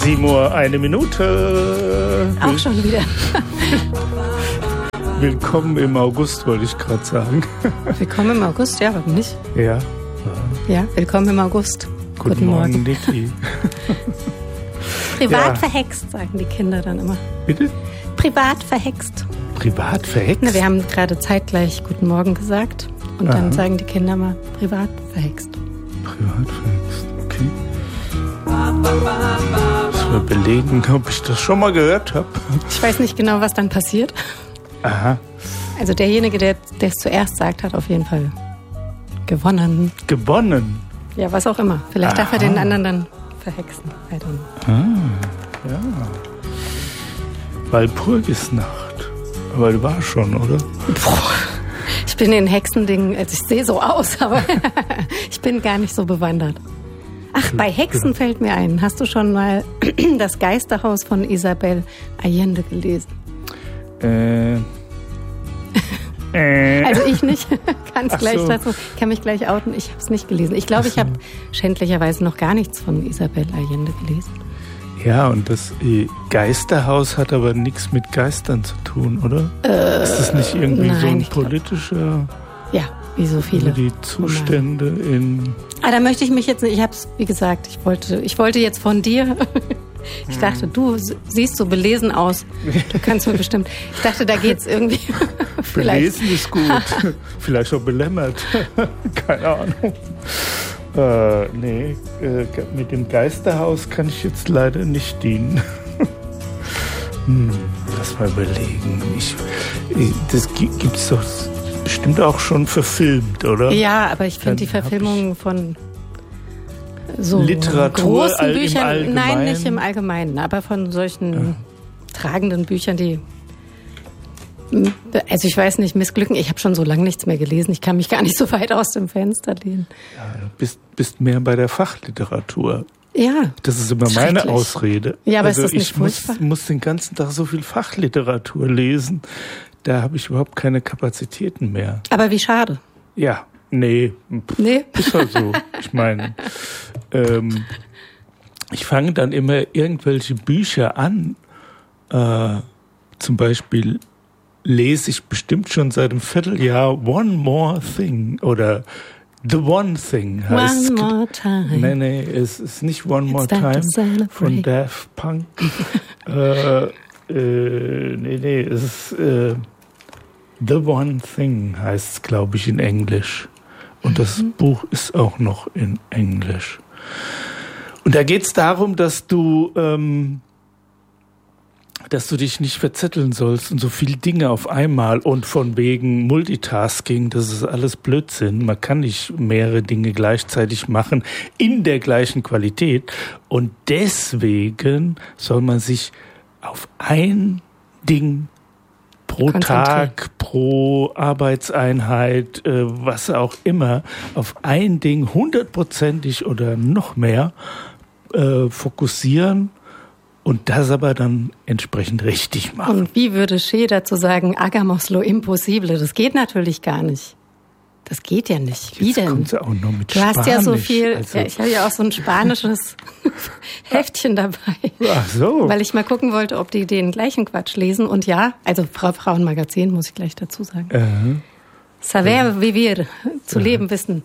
7 Uhr, 1 Minute. Auch schon wieder. Willkommen im August, wollte ich gerade sagen. Willkommen im August? Ja, warum nicht? Ja. Ja, willkommen im August. Guten Morgen, Niki. Privat verhext, sagen die Kinder dann immer. Bitte? Privat verhext. Privat verhext? Na, wir haben gerade zeitgleich Guten Morgen gesagt. Und dann sagen die Kinder mal privat verhext. Privat verhext, okay. Muss mal belegen, ob ich das schon mal gehört habe. Ich weiß nicht genau, was dann passiert. Aha. Also derjenige, der es zuerst sagt, hat auf jeden Fall gewonnen. Gewonnen? Ja, was auch immer. Vielleicht darf er den anderen dann verhexen. Ja. Walpurgisnacht. Aber du warst schon, oder? Ich bin in Hexendingen, also ich sehe so aus, aber ich bin gar nicht so bewandert. Ach, bei Hexen fällt mir ein. Hast du schon mal das Geisterhaus von Isabel Allende gelesen? Also ich nicht. Kann mich gleich outen. Ich habe es nicht gelesen. Ich glaube, ich habe schändlicherweise noch gar nichts von Isabel Allende gelesen. Ja, und das Geisterhaus hat aber nichts mit Geistern zu tun, oder? Ist das nicht irgendwie so ein politischer... Ja, wie so viele. Die Zustände in... Da möchte ich mich jetzt nicht... Ich habe es, wie gesagt, ich wollte jetzt von dir... Ich dachte, du siehst so belesen aus. Du kannst mir bestimmt... Ich dachte, da geht's irgendwie... Belesen ist gut. Vielleicht auch belämmert. Keine Ahnung. Mit dem Geisterhaus kann ich jetzt leider nicht dienen. Lass mal überlegen. Das gibt's doch bestimmt auch schon verfilmt, oder? Ja, aber ich finde die Verfilmungen von so Literatur großen Büchern, im nein, nicht im Allgemeinen, aber von solchen tragenden Büchern, die, also ich weiß nicht, missglücken. Ich habe schon so lange nichts mehr gelesen. Ich kann mich gar nicht so weit aus dem Fenster lehnen. Ja, du bist mehr bei der Fachliteratur. Ja. Das ist immer meine Ausrede. Ja, aber also ist das nicht furchtbar? Ich muss den ganzen Tag so viel Fachliteratur lesen. Da habe ich überhaupt keine Kapazitäten mehr. Aber wie schade. Ja, nee. Ist halt so. Ich meine, ich fange dann immer irgendwelche Bücher an. Zum Beispiel lese ich bestimmt schon seit einem Vierteljahr One More Thing oder The One Thing heißt. One More Time. Nee, es ist nicht One More Time von Daft Punk. Es ist The One Thing heißt es, glaube ich, in Englisch. Und das Buch ist auch noch in Englisch. Und da geht es darum, dass du dich nicht verzetteln sollst und so viele Dinge auf einmal und von wegen Multitasking, das ist alles Blödsinn. Man kann nicht mehrere Dinge gleichzeitig machen in der gleichen Qualität und deswegen soll man sich auf ein Ding pro Tag, pro Arbeitseinheit, was auch immer, auf ein Ding 100%ig oder noch mehr fokussieren. Und das aber dann entsprechend richtig machen. Und wie würde Che dazu sagen, hagamos lo imposible? Das geht natürlich gar nicht. Das geht ja nicht. Wie Jetzt denn? Kommt sie auch noch mit du hast Spanisch. Ja so viel, also. ja, ich habe ja auch so ein spanisches Heftchen dabei. Ach so. Weil ich mal gucken wollte, ob die den gleichen Quatsch lesen. Und ja, also Frauenmagazin, muss ich gleich dazu sagen. Saber vivir, zu leben, wissen.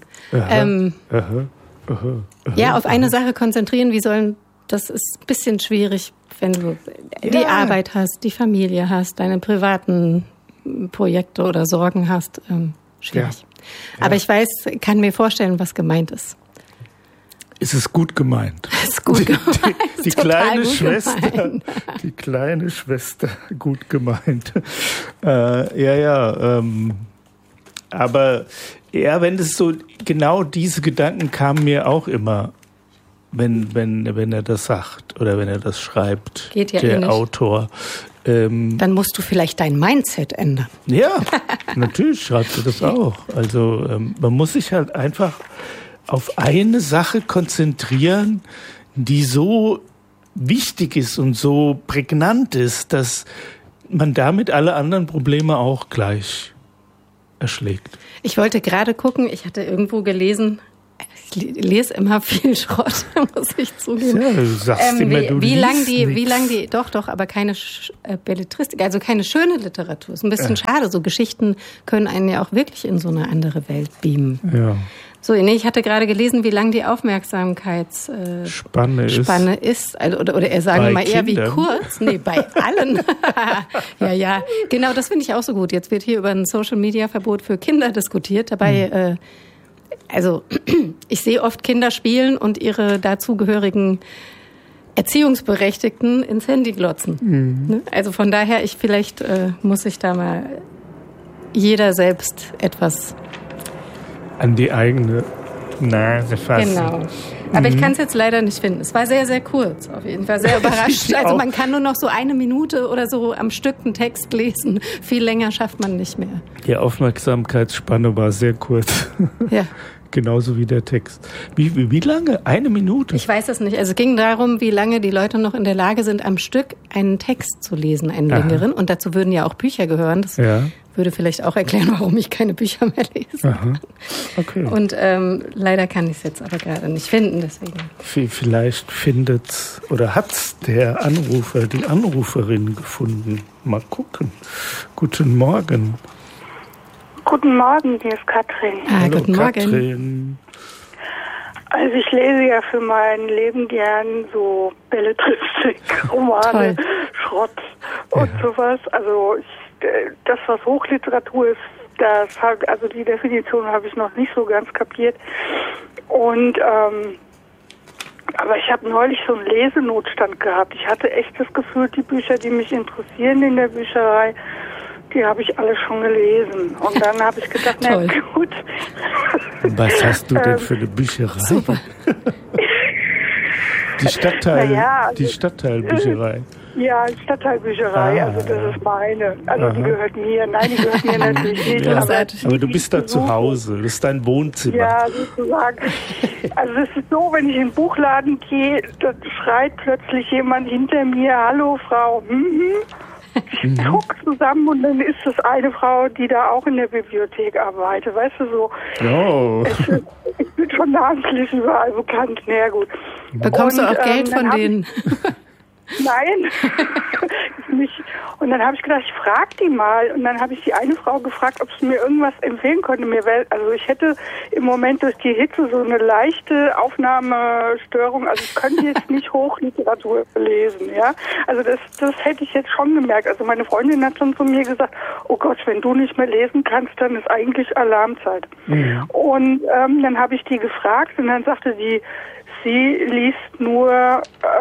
Ja, auf eine Sache konzentrieren, das ist ein bisschen schwierig, wenn du die Arbeit hast, die Familie hast, deine privaten Projekte oder Sorgen hast. Schwierig. Ja. Aber ich kann mir vorstellen, was gemeint ist. Es ist gut gemeint. Es ist gut gemeint. Die kleine Schwester, gemeint. Die kleine Schwester, gut gemeint. Aber wenn es so, genau diese Gedanken kamen mir auch immer. Wenn er das sagt oder wenn er das schreibt, geht ja der Autor. Dann musst du vielleicht dein Mindset ändern. Ja, natürlich schreibt er das auch. Also man muss sich halt einfach auf eine Sache konzentrieren, die so wichtig ist und so prägnant ist, dass man damit alle anderen Probleme auch gleich erschlägt. Ich wollte gerade gucken, ich hatte irgendwo gelesen, ich lese immer viel Schrott, muss ich zugeben. Ja, du sagst immer, du liest wie lang die, doch, aber keine Belletristik, also keine schöne Literatur. Ist ein bisschen schade. So Geschichten können einen ja auch wirklich in so eine andere Welt beamen. Ja. So, nee, ich hatte gerade gelesen, wie lang die Aufmerksamkeitsspanne ist. Also, oder sagen wir mal eher wie kurz. Nee, bei allen. Ja, genau, das finde ich auch so gut. Jetzt wird hier über ein Social-Media-Verbot für Kinder diskutiert. Dabei, also ich sehe oft Kinder spielen und ihre dazugehörigen Erziehungsberechtigten ins Handy glotzen. Also von daher, vielleicht muss ich da mal jeder selbst etwas an die eigene Nase fassen. Genau. Aber ich kann es jetzt leider nicht finden. Es war sehr, sehr kurz, auf jeden Fall sehr überraschend. Also man kann nur noch so 1 Minute oder so am Stück einen Text lesen. Viel länger schafft man nicht mehr. Die Aufmerksamkeitsspanne war sehr kurz. Ja. Genauso wie der Text. Wie lange? 1 Minute? Ich weiß es nicht. Also es ging darum, wie lange die Leute noch in der Lage sind, am Stück einen Text zu lesen, einen längeren. Und dazu würden ja auch Bücher gehören. Das würde vielleicht auch erklären, warum ich keine Bücher mehr lese. Aha. Okay. Und leider kann ich es jetzt aber gerade nicht finden, deswegen. Vielleicht findet's oder hat's der Anrufer, die Anruferin gefunden. Mal gucken. Guten Morgen. Guten Morgen, hier ist Katrin. Hallo, guten Morgen. Katrin. Also ich lese ja für mein Leben gern so Belletristik, Romane, Schrott und sowas. Also das, was Hochliteratur ist, also die Definition habe ich noch nicht so ganz kapiert. Und aber ich habe neulich so einen Lesenotstand gehabt. Ich hatte echt das Gefühl, die Bücher, die mich interessieren in der Bücherei, die habe ich alle schon gelesen. Und dann habe ich gedacht, na gut. Was hast du denn für eine Bücherei? Super. Die Stadtteilbücherei. Ja, Stadtteilbücherei, also das ist meine. Also die gehört mir. Nein, die gehört mir natürlich nicht. Ja, aber du bist da zu Hause, das ist dein Wohnzimmer. Ja, sozusagen. Also es ist so, wenn ich in den Buchladen gehe, da schreit plötzlich jemand hinter mir, hallo Frau, Ich zuck zusammen und dann ist das eine Frau, die da auch in der Bibliothek arbeitet, weißt du so. Oh. Ich bin schon namentlich überall bekannt. Na gut. Bekommst du auch Geld von denen? Nein, nicht. Und dann habe ich gedacht, ich frage die mal. Und dann habe ich die eine Frau gefragt, ob sie mir irgendwas empfehlen konnte. Also ich hätte im Moment durch die Hitze so eine leichte Aufnahmestörung. Also ich könnte jetzt nicht Hochliteratur lesen, ja. Also das hätte ich jetzt schon gemerkt. Also meine Freundin hat schon zu mir gesagt, oh Gott, wenn du nicht mehr lesen kannst, dann ist eigentlich Alarmzeit. Ja. Und dann habe ich die gefragt und dann sagte sie liest nur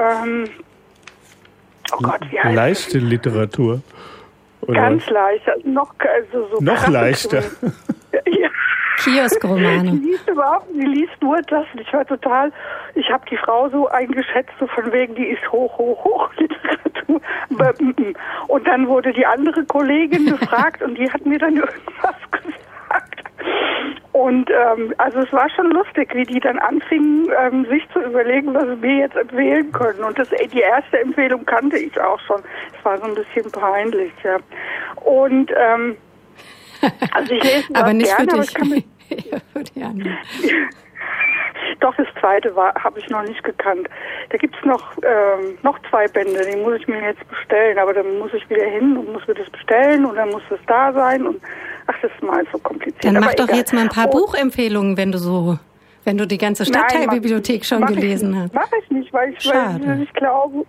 oh Gott, wie heißt leichte das? Literatur. Oder ganz leicht, also noch leichter. Ja. Kioskromane. Sie liest nur das. Ich habe die Frau so eingeschätzt, so von wegen, die ist hoch Literatur. Und dann wurde die andere Kollegin gefragt und die hat mir dann irgendwas gesagt. Und also es war schon lustig, wie die dann anfingen, sich zu überlegen, was sie mir jetzt empfehlen können. Und die erste Empfehlung kannte ich auch schon. Es war so ein bisschen peinlich, ja. Und also ich lese aber nicht gerne, für aber dich. ich kann mich für die anderen. Doch, das zweite habe ich noch nicht gekannt. Da gibt's noch 2 Bände, die muss ich mir jetzt bestellen, aber dann muss ich wieder hin und muss mir das bestellen und dann muss das da sein und das ist mal so kompliziert. Dann mach aber doch egal. jetzt mal ein paar Buchempfehlungen, wenn du die ganze Stadtteilbibliothek schon gelesen hast. Mach ich nicht, weil ich glaube,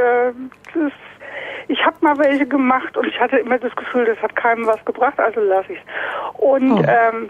ich habe mal welche gemacht und ich hatte immer das Gefühl, das hat keinem was gebracht, also lasse ich's. Und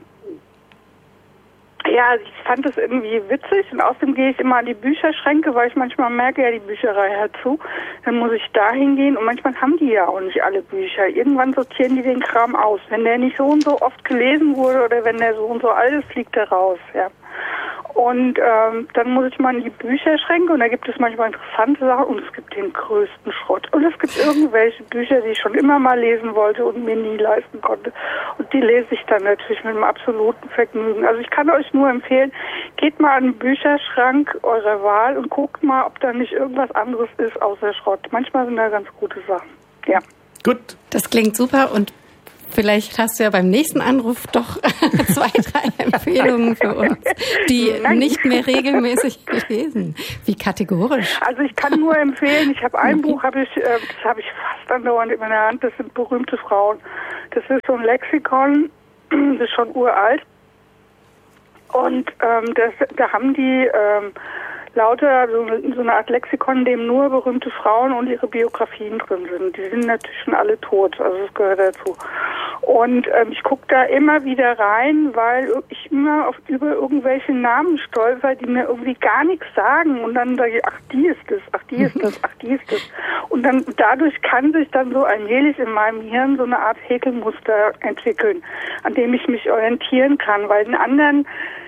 ja, ich fand das irgendwie witzig und außerdem gehe ich immer an die Bücherschränke, weil ich manchmal merke, ja, die Bücherei hört zu. Dann muss ich da hingehen und manchmal haben die ja auch nicht alle Bücher. Irgendwann sortieren die den Kram aus. Wenn der nicht so und so oft gelesen wurde oder wenn der so und so alt ist, fliegt der raus, ja. Und dann muss ich mal in die Bücherschränke und da gibt es manchmal interessante Sachen und es gibt den größten Schrott. Und es gibt irgendwelche Bücher, die ich schon immer mal lesen wollte und mir nie leisten konnte. Und die lese ich dann natürlich mit einem absoluten Vergnügen. Also ich kann euch nur empfehlen, geht mal an den Bücherschrank eurer Wahl und guckt mal, ob da nicht irgendwas anderes ist außer Schrott. Manchmal sind da ganz gute Sachen. Ja. Gut. Das klingt super und Vielleicht hast du ja beim nächsten Anruf doch 2, 3 Empfehlungen für uns, die nicht mehr regelmäßig lesen. Wie kategorisch. Also ich kann nur empfehlen, ich habe ein Buch, das habe ich fast andauernd in meiner Hand, das sind berühmte Frauen. Das ist so ein Lexikon, das ist schon uralt. Und da haben die lauter so eine Art Lexikon, in dem nur berühmte Frauen und ihre Biografien drin sind. Die sind natürlich schon alle tot, also das gehört dazu. Und ich gucke da immer wieder rein, weil ich immer über irgendwelche Namen stolper, die mir irgendwie gar nichts sagen. Und dann sage ich, ach, die ist das, ach, die ist das, ach, die ist das. Und dann dadurch kann sich dann so allmählich in meinem Hirn so eine Art Häkelmuster entwickeln, an dem ich mich orientieren kann, weil in anderen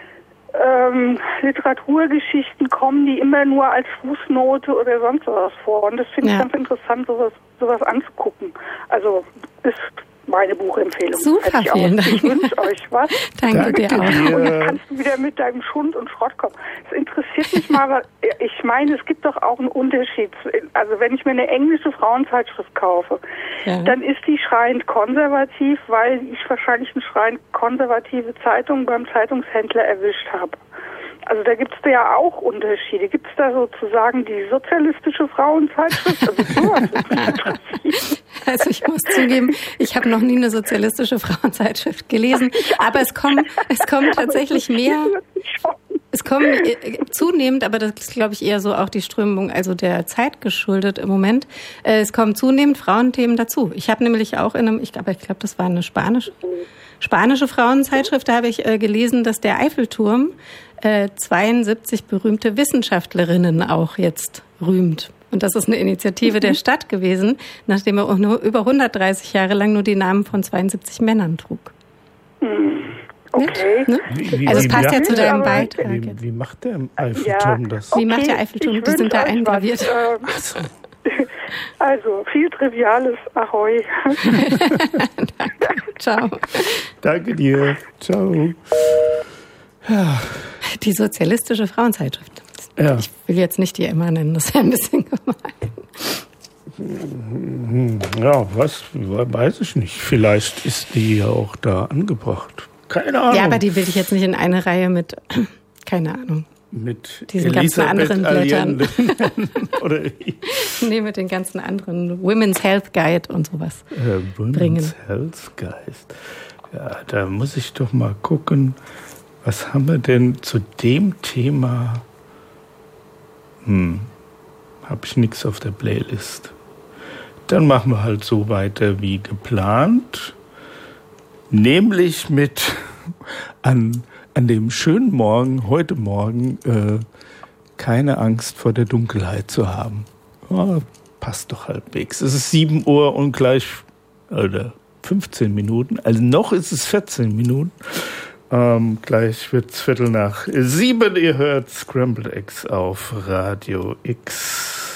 Literaturgeschichten kommen die immer nur als Fußnote oder sonst was vor. Und das finde ich ganz interessant, sowas anzugucken. Also ist meine Buchempfehlung. Super, vielen Dank. Ich wünsche euch was. Danke dir auch. Und jetzt kannst du wieder mit deinem Schund und Schrott kommen. Es interessiert mich mal, weil ich meine, es gibt doch auch einen Unterschied. Also wenn ich mir eine englische Frauenzeitschrift kaufe, dann ist die schreiend konservativ, weil ich wahrscheinlich eine schreiend konservative Zeitung beim Zeitungshändler erwischt habe. Also da gibt es ja auch Unterschiede. Gibt es da sozusagen die sozialistische Frauenzeitschrift? Also ich muss zugeben, ich habe noch nie eine sozialistische Frauenzeitschrift gelesen, aber es kommen tatsächlich mehr. Es kommen zunehmend, aber das ist, glaube ich, eher so auch die Strömung, also der Zeit geschuldet im Moment. Es kommen zunehmend Frauenthemen dazu. Ich habe nämlich auch ich glaube, das war eine spanische Frauenzeitschrift, da habe ich gelesen, dass der Eiffelturm 72 berühmte Wissenschaftlerinnen auch jetzt rühmt. Und das ist eine Initiative der Stadt gewesen, nachdem er nur über 130 Jahre lang nur die Namen von 72 Männern trug. Okay. Ne? Also es passt ja zu deinem Beitrag. Wie macht der Eiffelturm das? Wie macht der Eiffelturm? Die sind da eingraviert. Also, viel Triviales. Ahoi. Danke. Ciao. Danke dir. Ciao. Ja. Die sozialistische Frauenzeitschrift. Ja. Ich will jetzt nicht die Emma nennen, das wäre ein bisschen gemein. Ja, weiß ich nicht. Vielleicht ist die ja auch da angebracht. Keine Ahnung. Ja, aber die will ich jetzt nicht in eine Reihe mit, keine Ahnung. Mit diesen ganzen anderen Blättern. Oder nee, mit den ganzen anderen Women's Health Guide und sowas Women's Health Guide. Ja, da muss ich doch mal gucken, was haben wir denn zu dem Thema? Habe ich nichts auf der Playlist. Dann machen wir halt so weiter wie geplant. Nämlich mit an dem schönen Morgen, heute Morgen, keine Angst vor der Dunkelheit zu haben. Ja, passt doch halbwegs. Es ist 7 Uhr und gleich 15 Minuten. Also noch ist es 14 Minuten. Gleich wird's 7:15. Ihr hört Scrambled Eggs auf Radio X.